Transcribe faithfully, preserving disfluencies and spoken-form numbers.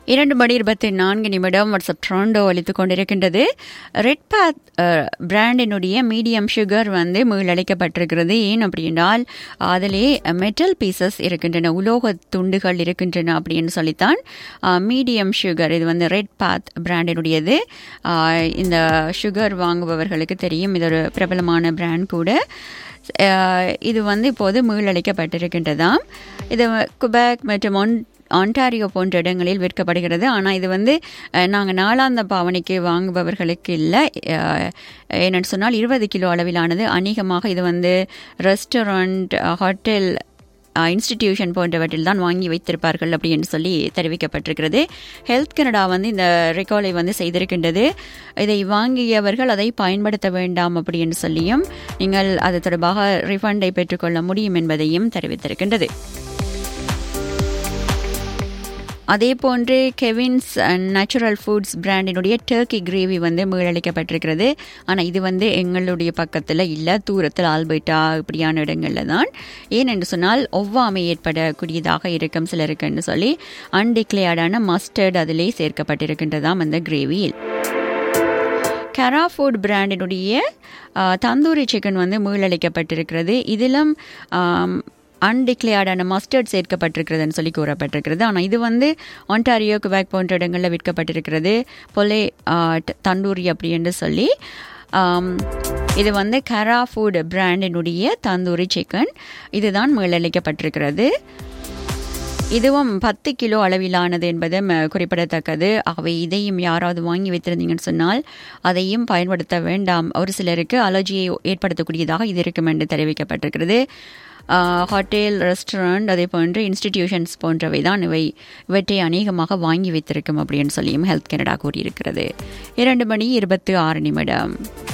இரண்டு மணி இருபத்தி நான்கு நிமிடம் வாட்ஸ்அப் ட்ரோண்டோ அளித்துக் கொண்டிருக்கின்றது. ரெட் பாத் பிராண்டினுடைய மீடியம் சுகர் வந்து மீளளிக்கப்பட்டிருக்கிறது. ஏன் அப்படின்னால் அதிலே மெட்டல் பீசஸ் இருக்கின்றன, உலோக துண்டுகள் இருக்கின்றன அப்படின்னு சொல்லித்தான் மீடியம் சுகர். இது வந்து ரெட் பாத் பிராண்டினுடையது. இந்த சுகர் வாங்குபவர்களுக்கு தெரியும், இது ஒரு பிரபலமான பிராண்ட் கூட. இது வந்து இப்போது மீளளிக்கப்பட்டிருக்கின்றதாம். இது குபேக் மற்றும் ஒன் ஆன்டாரியோ போன்ற இடங்களில் விற்கப்படுகிறது. ஆனால் இது வந்து நாங்கள் நாளாந்த பாவனைக்கு வாங்குபவர்களுக்கு இல்லை. என்னென்னு சொன்னால் இருபது கிலோ அளவிலானது. அநேகமாக இது வந்து ரெஸ்டாரண்ட், ஹோட்டல், இன்ஸ்டிடியூஷன் போன்றவற்றில் தான் வாங்கி வைத்திருப்பார்கள் அப்படின்னு சொல்லி தெரிவிக்கப்பட்டிருக்கிறது. ஹெல்த் கனடா வந்து இந்த ரெக்கார்டை வந்து செய்திருக்கின்றது. இதை வாங்கியவர்கள் அதை பயன்படுத்த வேண்டாம் அப்படின்னு சொல்லியும் நீங்கள் அது தொடர்பாக ரிஃபண்டை பெற்றுக்கொள்ள முடியும் என்பதையும் தெரிவித்திருக்கின்றது. அதே போன்று Kevin's natural foods பிராண்டினுடைய Turkey gravy வந்து மீளளிக்கப்பட்டிருக்கிறது. ஆனால் இது வந்து எங்களுடைய பக்கத்தில் இல்லை, தூரத்தில் ஆல்பர்ட்டா இப்படியான இடங்களில் தான். ஏனென்று சொன்னால் ஒவ்வாமை ஏற்படக்கூடியதாக இருக்கும் சிலருக்குன்னு சொல்லி அன்டிக்ளேர்டான மஸ்டர்ட் அதிலே சேர்க்கப்பட்டிருக்கின்றதாம் அந்த கிரேவியில். கரா ஃபுட் பிராண்டினுடைய தந்தூரி சிக்கன் வந்து மீளளிக்கப்பட்டிருக்கிறது. இதிலும் அன்டிக்ளேர்டான மஸ்டர்ட் சேர்க்கப்பட்டிருக்கிறதுன்னு சொல்லி கூறப்பட்டிருக்கிறது. ஆனால் இது வந்து ஆன்டாரியோ, குபேக் போன்ற இடங்களில் விற்கப்பட்டிருக்கிறது. பொலே தந்தூரி அப்படி என்று சொல்லி இது வந்து கரா ஃபுட் பிராண்டினுடைய தந்தூரி சிக்கன் இதுதான் மீளளிக்கப்பட்டிருக்கிறது. இதுவும் பத்து கிலோ அளவிலானது என்பது குறிப்பிடத்தக்கது. ஆகவே இதையும் யாராவது வாங்கி வைத்திருந்தீங்கன்னு சொன்னால் அதையும் பயன்படுத்த வேண்டாம். ஒரு சிலருக்கு அலர்ஜியை ஏற்படுத்தக்கூடியதாக இது இருக்கும் என்று தெரிவிக்கப்பட்டிருக்கிறது. ஹோட்டல், ரெஸ்டாரண்ட், அதே போன்று இன்ஸ்டிடியூஷன்ஸ் போன்றவை தான் இவை இவற்றை அநேகமாக வாங்கி வைத்திருக்கும் அப்படின்னு சொல்லியும் ஹெல்த் கனடா கூறியிருக்கிறது. இரண்டு மணி இருபத்தி ஆறு நிமிடம்.